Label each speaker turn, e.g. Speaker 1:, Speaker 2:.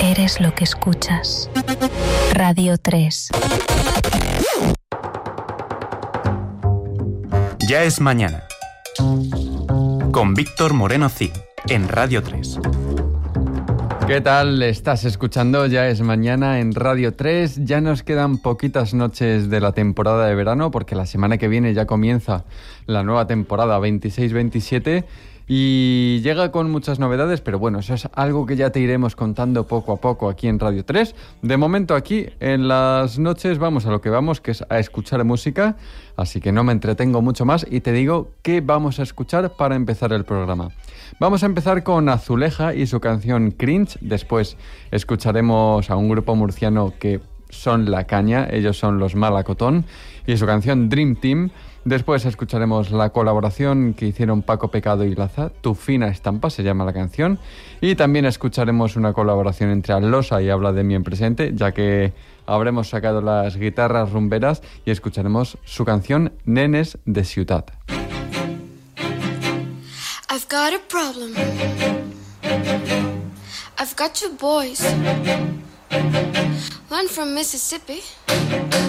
Speaker 1: Eres lo que escuchas. Radio 3.
Speaker 2: Ya es mañana. Con Víctor Moreno Cid, en Radio 3.
Speaker 3: ¿Qué tal? Estás escuchando Ya es mañana en Radio 3. Ya nos quedan poquitas noches de la temporada de verano porque la semana que viene ya comienza la nueva temporada 26-27 y llega con muchas novedades, pero bueno, eso es algo que ya te iremos contando poco a poco aquí en Radio 3. De momento aquí en las noches vamos a lo que vamos, que es a escuchar música, así que no me entretengo mucho más y te digo qué vamos a escuchar para empezar el programa. Vamos a empezar con Azuleja y su canción Cringe. Después escucharemos a un grupo murciano que son La Caña, ellos son los Malacotón, y su canción Dream Team. Después escucharemos la colaboración que hicieron Paco Pecado y Laza, Tu Fina Estampa se llama la canción. Y también escucharemos una colaboración entre Alosa y Habla de mí en presente, ya que habremos sacado las guitarras rumberas, y escucharemos su canción Nenes de Ciutat.
Speaker 4: I've got a problem. I've got two boys. One from Mississippi